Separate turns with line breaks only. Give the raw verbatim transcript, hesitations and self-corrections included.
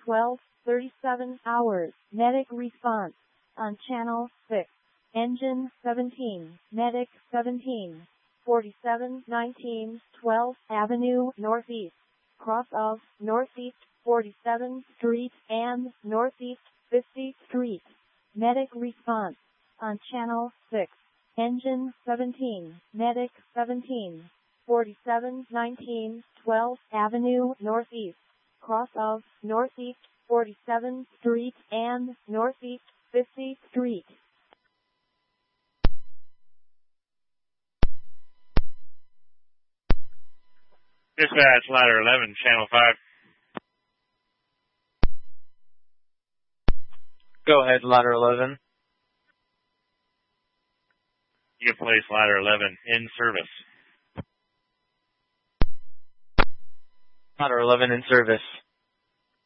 twelve thirty-seven hours. Medic response on channel six. Engine seventeen. Medic seventeen. forty-seven nineteen twelfth Avenue Northeast. Cross of Northeast forty-seventh Street and Northeast fiftieth Street. Medic response on channel six. Engine seventeen. Medic seventeen. forty-seven nineteen twelfth Avenue Northeast. Cross of Northeast forty-seventh Street and Northeast fiftieth Street.
Dispatch, ladder eleven, channel five.
Go ahead, ladder eleven.
You can place ladder eleven in service.
Ladder eleven in service.